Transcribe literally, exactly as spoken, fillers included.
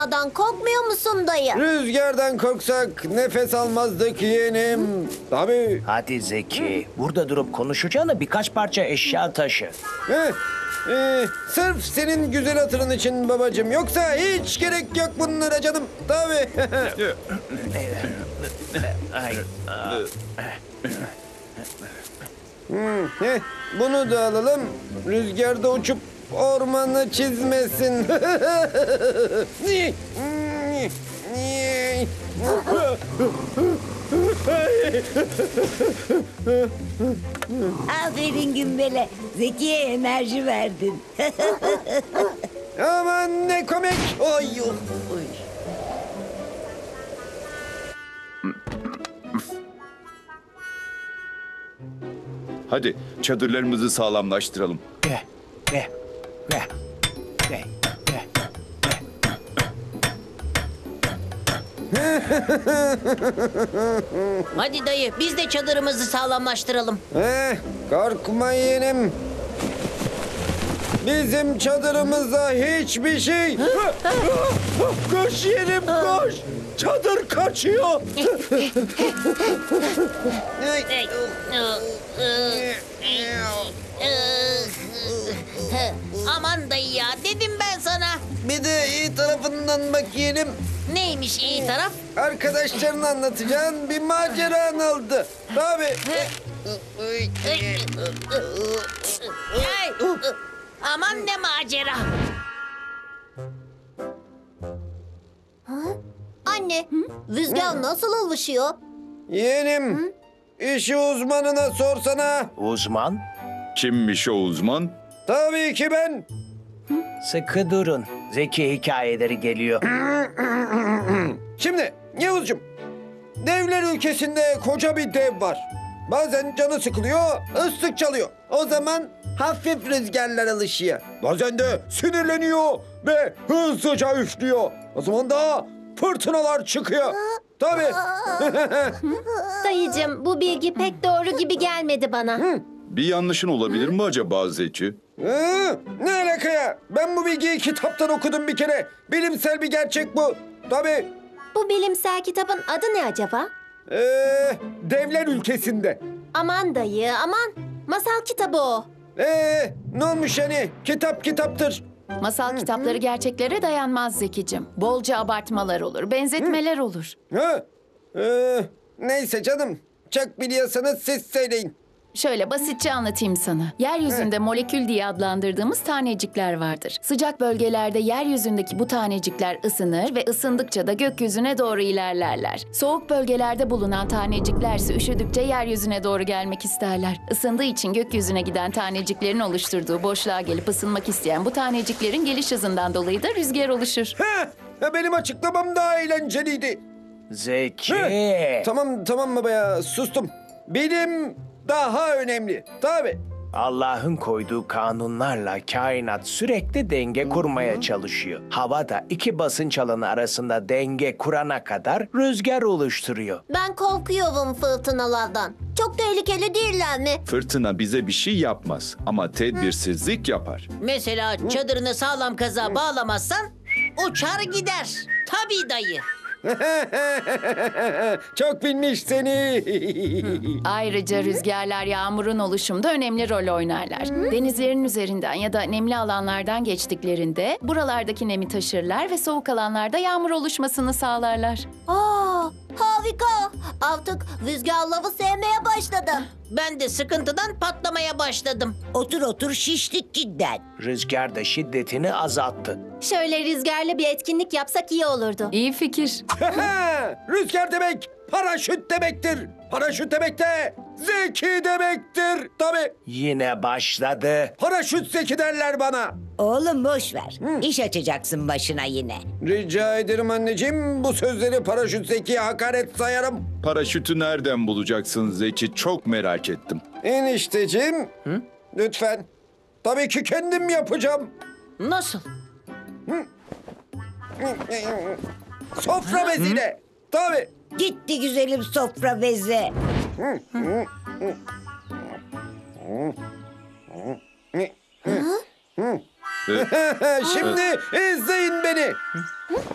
Fırtınadan korkmuyor musun dayı? Rüzgardan korksak nefes almazdık yeğenim. Tabii. Hadi Zeki, burada durup konuşacağına birkaç parça eşya taşı. Heh, ee, sırf senin güzel hatırın için babacığım. Yoksa hiç gerek yok bunlara canım. Tabii. Ay, Hmm, heh, bunu da alalım. Rüzgarda uçup ormanı çizmesin. Aferin Gümbele. Zeki'ye enerji verdin. Aman ne komik. Oy, oy. Hadi çadırlarımızı sağlamlaştıralım. Gel, gel, gel, gel, gel. Hadi dayı biz de çadırımızı sağlamlaştıralım. Eh, korkma yeğenim. Bizim çadırımızda hiçbir şey... Koş yeğenim koş. Çadır kaçıyor. Aman dayı ya dedim ben sana. Bir de iyi tarafından bak yeğenim. Neymiş iyi taraf? Arkadaşlarına anlatacağın bir maceran oldu. Tabii. Ay, aman ne macera. Anne, rüzgar nasıl alışıyor? Yeğenim, işi uzmanına sorsana. Uzman, Kimmiş o uzman? Tabii ki ben. sıkı durun. Zeki hikayeleri geliyor. Şimdi Yavuzcuğum, devler ülkesinde koca bir dev var. Bazen canı sıkılıyor, ıslık çalıyor. O zaman hafif rüzgarlar alışıyor. Bazen de sinirleniyor ve hızlıca üflüyor. O zaman da fırtınalar çıkıyor. Tabii. Dayıcığım bu bilgi pek doğru gibi gelmedi bana. Bir yanlışın olabilir mi acaba Zeki? Hı, ne alaka ya? Ben bu bilgiyi kitaptan okudum bir kere. Bilimsel bir gerçek bu. Tabii. Bu bilimsel kitabın adı ne acaba? Ee, devler ülkesinde. Aman dayı aman. Masal kitabı o. Ee, ne olmuş yani? Kitap kitaptır. Masal kitapları gerçeklere dayanmaz Zekicim. Bolca abartmalar olur, benzetmeler olur. Ha? Ee, neyse canım. Çok biliyorsanız siz söyleyin. Şöyle basitçe anlatayım sana. Yeryüzünde molekül diye adlandırdığımız tanecikler vardır. Sıcak bölgelerde yeryüzündeki bu tanecikler ısınır ve ısındıkça da gökyüzüne doğru ilerlerler. Soğuk bölgelerde bulunan tanecikler ise üşüdükçe yeryüzüne doğru gelmek isterler. Isındığı için gökyüzüne giden taneciklerin oluşturduğu boşluğa gelip ısınmak isteyen bu taneciklerin geliş hızından dolayı da rüzgar oluşur. Ha, benim açıklamam daha eğlenceliydi. Zeki. Ha, tamam tamam baba ya, sustum. Bilim daha önemli. Tabii. Allah'ın koyduğu kanunlarla kainat sürekli denge kurmaya çalışıyor. Havada iki basınç alanı arasında denge kurana kadar rüzgar oluşturuyor. Ben korkuyorum fırtınalardan. Çok tehlikeli değiller mi? Fırtına bize bir şey yapmaz ama tedbirsizlik yapar. Mesela çadırını sağlam kazığa bağlamazsan uçar gider. Tabii dayı. Çok bilmiş seni. Ayrıca rüzgarlar yağmurun oluşumunda önemli rol oynarlar. Denizlerin üzerinden ya da nemli alanlardan geçtiklerinde buralardaki nemi taşırlar ve soğuk alanlarda yağmur oluşmasını sağlarlar. Aa, harika. Artık rüzgarları sevmeye başladım. Ben de sıkıntıdan patlamaya başladım. Otur otur şiştik cidden. Rüzgar da şiddetini azalttı. Şöyle rüzgarlı bir etkinlik yapsak iyi olurdu. İyi fikir. Rüzgar demek paraşüt demektir. Paraşüt demek de zeki demektir. Tabii. Yine başladı. Paraşüt zeki derler bana. Oğlum boş ver. İş açacaksın başına yine. Rica ederim anneciğim. Bu sözleri paraşüt zekiye hakaret sayarım. Paraşütü nereden bulacaksın Zeki? Çok merak ettim. Enişteciğim. Lütfen. Tabii ki kendim yapacağım. Nasıl? Sofra beziyle. Tabii. Gitti güzelim sofra bezi. Ee, Şimdi izleyin beni.